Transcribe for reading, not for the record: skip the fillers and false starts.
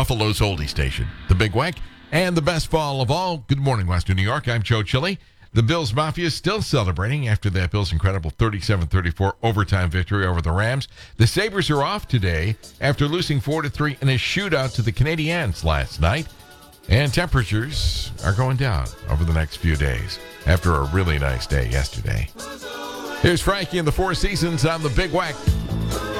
Buffalo's oldie station, the Big Weck, and the best fall of all. Good morning, Western New York. I'm Joe Chili. The Bills Mafia is still celebrating after that Bills' incredible 37-34 overtime victory over the Rams. The Sabres are off today after losing 4-3 in a shootout to the Canadiens last night. And temperatures are going down over the next few days after a really nice day yesterday. Here's Frankie and the Four Seasons on the Big Weck.